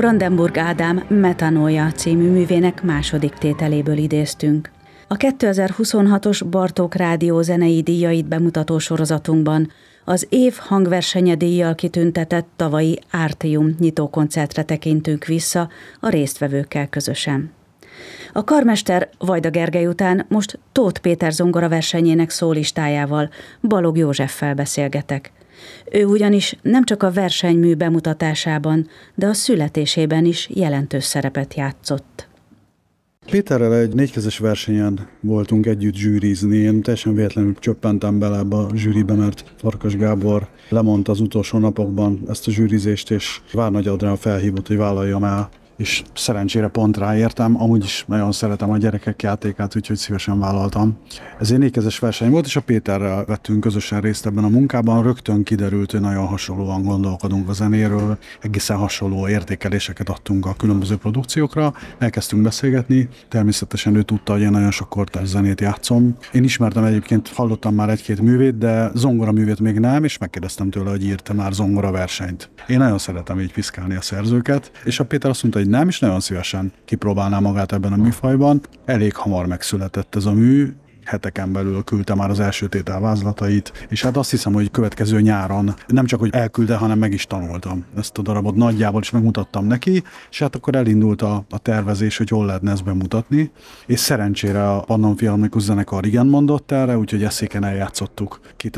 Brandenburg Ádám Metanolja című művének második tételéből idéztünk. A 2026-os Bartók Rádió zenei díjait bemutató sorozatunkban az év hangversenye díjjal kitüntetett tavalyi Artium nyitókoncertre tekintünk vissza a résztvevőkkel közösen. A karmester Vajda Gergely után most Tóth Péter zongora versenyének szólistájával, Balogh Józseffel beszélgetek. Ő ugyanis nem csak a versenymű bemutatásában, de a születésében is jelentős szerepet játszott. Péterrel egy négykezes versenyen voltunk együtt zsűrizni. Én teljesen véletlenül csöppentem bele ebbe a zsűribe, mert Farkas Gábor lemondta az utolsó napokban ezt a zsűrizést, és Várnagy Adrián felhívott, hogy vállaljam el, és szerencsére pont ráértem. Amúgy is nagyon szeretem a gyerekek játékát, úgyhogy szívesen vállaltam. Ez egy négykezes verseny volt, és a Péterrel vettünk közösen részt ebben a munkában. Rögtön kiderült, hogy nagyon hasonlóan gondolkodunk a zenéről, egészen hasonló értékeléseket adtunk a különböző produkciókra. Elkezdtünk beszélgetni, természetesen ő tudta, hogy én nagyon sok kortárs zenét játszom. Én ismertem egyébként, hallottam már egy-két művét, de zongora művét még nem, és megkérdeztem tőle, hogy írta már zongora versenyt. Én nagyon szeretem így piszkálni a szerzőket, és a Péter azt mondta, hogy nem, és nagyon szívesen kipróbálná magát ebben a műfajban. Elég hamar megszületett ez a mű, heteken belül küldte már az első tétel vázlatait, és hát azt hiszem, hogy következő nyáron nem csak, hogy elküldte, hanem meg is tanultam ezt a darabot nagyjából, és megmutattam neki, és hát akkor elindult a tervezés, hogy hol lehetne ezt bemutatni, és szerencsére a Pannon Filharmonikus Zenekar igen mondott erre, úgyhogy Eszéken eljátszottuk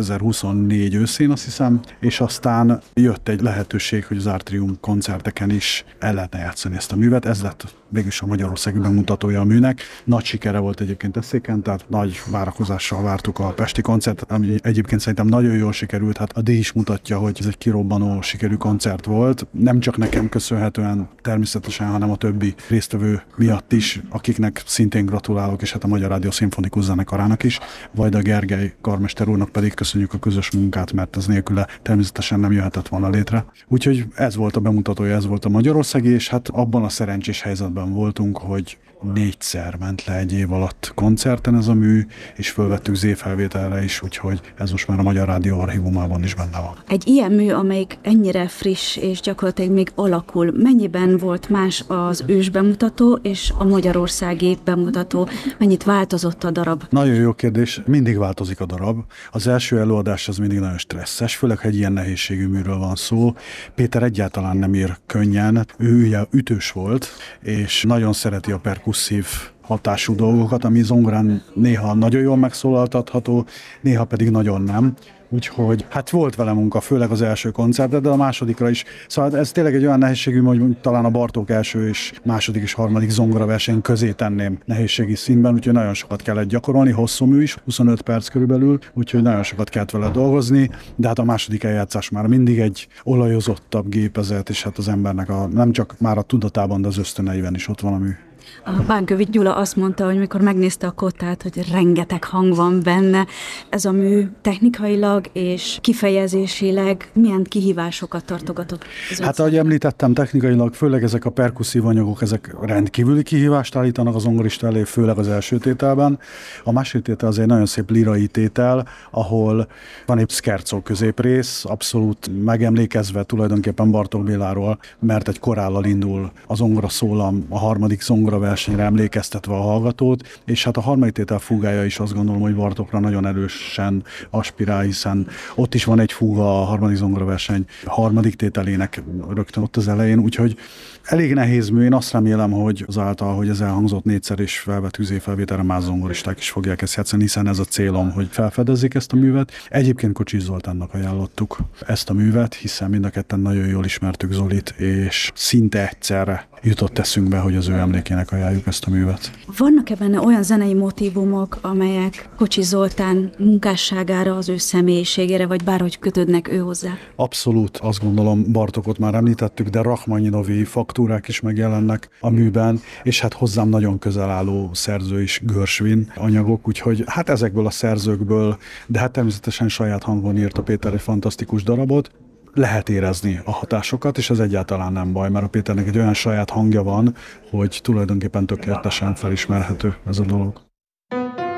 2024 őszén, azt hiszem, és aztán jött egy lehetőség, hogy az Artium koncerteken is el lehetne játszani ezt a művet. Ez lett végülis a magyarországi bemutatója a műnek. Nagy sikere volt egyébként Eszéken, tehát nagy várakozással vártuk a pesti koncertet, ami egyébként szerintem nagyon jól sikerült. Hát a díj is mutatja, hogy ez egy kirobbanó sikerű koncert volt. Nem csak nekem köszönhetően természetesen, hanem a többi résztvevő miatt is, akiknek szintén gratulálok, és hát a Magyar Rádió Szimfonikus Zenekarának is. Vajda Gergely karmester úrnak pedig köszönjük a közös munkát, mert ez nélküle természetesen nem jöhetett volna létre. Úgyhogy ez volt a bemutatója, ez volt a magyarországi, és hát abban a szerencsés helyzetben voltunk, hogy 4-szer ment le egy év alatt koncerten ez a mű, és fölvettük Z-felvételre is, úgyhogy ez most már a Magyar Rádió archívumában is benne van. Egy ilyen mű, amelyik ennyire friss és gyakorlatilag még alakul, mennyiben volt más az ős bemutató és a magyarországi bemutató? Mennyit változott a darab? Nagyon jó kérdés. Mindig változik a darab. Az első előadás az mindig nagyon stresszes, főleg, ha egy ilyen nehézségű műről van szó. Péter egyáltalán nem ír könnyen. Ő ugye ütős volt, és nagyon szereti a perkusszív hatású dolgokat, ami zongorán néha nagyon jól megszólaltatható, néha pedig nagyon nem. Úgyhogy hát volt vele munka, főleg az első koncertet, de a másodikra is. Szóval ez tényleg egy olyan nehézségű, hogy talán a Bartók első és második és harmadik zongora verseny közé tenném nehézségi színben, úgyhogy nagyon sokat kellett gyakorolni, hosszú mű is, 25 perc körülbelül, úgyhogy nagyon sokat kellett vele dolgozni, de hát a második eljátszás már mindig egy olajozottabb gépezet, és hát az embernek nem csak már a tudatában, de az ösztöneiben is ott van a mű. A Bánkövi Gyula azt mondta, hogy mikor megnézte a kottát, hogy rengeteg hang van benne. Ez a mű technikailag és kifejezésileg milyen kihívásokat tartogatott? Hát ahogy említettem, technikailag főleg ezek a perkusszív anyagok, ezek rendkívüli kihívást állítanak az zongorista elé, főleg az első tételben. A második tétel az egy nagyon szép lirai tétel, ahol van egy scherzo középrész, abszolút megemlékezve tulajdonképpen Bartók Béláról, mert egy korállal indul a zongora szólam, a harmadik zongora versenyre emlékeztetve a hallgatót, és hát a harmadik tétel fúgája is azt gondolom, hogy Bartókra nagyon erősen aspirál, hiszen ott is van egy fúga a harmadik zongoraverseny harmadik tételének rögtön ott az elején, úgyhogy elég nehéz mű. Én azt remélem, hogy azáltal, hogy ez elhangzott 4-szer és felvettük Z-felvételre, más zongoristák is fogják ezt játszani, hiszen ez a célom, hogy felfedezzék ezt a művet. Egyébként Kocsis Zoltánnak ajánlottuk ezt a művet, hiszen mind a ketten nagyon jól ismertük Zolit, és szinte egyszerre jutott eszünkbe, hogy az ő emlékének ajánljuk ezt a művet. Vannak-e benne olyan zenei motívumok, amelyek Kocsis Zoltán munkásságára, az ő személyiségére, vagy bárhogy kötődnek ő hozzá? Abszolút, azt gondolom, Bartókot már említettük, de Rachmaninovi faktúrák is megjelennek a műben, és hát hozzám nagyon közel álló szerző is Gershwin anyagok, úgyhogy hát ezekből a szerzőkből, de hát természetesen saját hangon írta Péter egy fantasztikus darabot, lehet érezni a hatásokat, és ez egyáltalán nem baj, mert a Péternek egy olyan saját hangja van, hogy tulajdonképpen tökéletesen felismerhető ez a dolog.